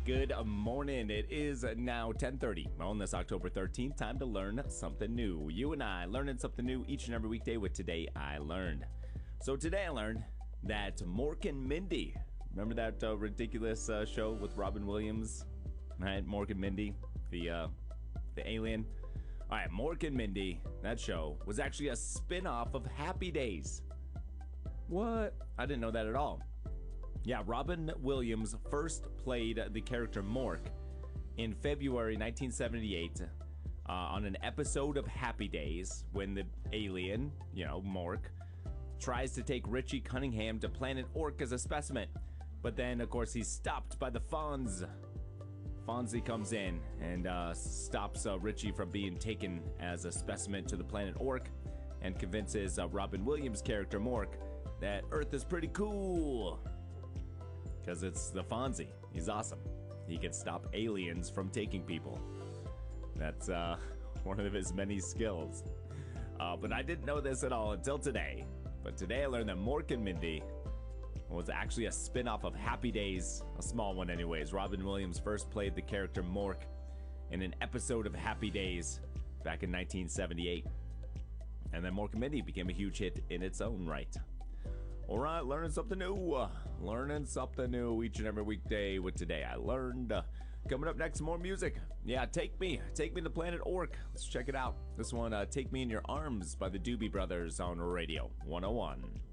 Good morning. It is now 10:30 on this October 13th. Time to learn something new. You and I learning something new each and every weekday with Today I Learned. So today I learned that Mork and Mindy, remember that ridiculous show with Robin Williams, right? Mork and Mindy, the alien. All right, Mork and Mindy, that show was actually a spin-off of Happy Days. What? I didn't know that at all. Yeah, Robin Williams first played the character Mork in February 1978 on an episode of Happy Days when the alien, Mork, tries to take Richie Cunningham to Planet Ork as a specimen. But then, of course, he's stopped by the Fonz. Fonzie comes in and stops Richie from being taken as a specimen to the Planet Ork and convinces Robin Williams' character Mork that Earth is pretty cool. Because it's the Fonzie. He's awesome. He can stop aliens from taking people. That's one of his many skills. But I didn't know this at all until today. But today I learned that Mork and Mindy was actually a spin-off of Happy Days. A small one anyways. Robin Williams first played the character Mork in an episode of Happy Days back in 1978. And then Mork and Mindy became a huge hit in its own right. All right, learning something new. Learning something new each and every weekday with Today I Learned. Coming up next, more music. Yeah, Take Me to Planet Ork. Let's check it out. This one, Take Me in Your Arms by the Doobie Brothers on Radio 101.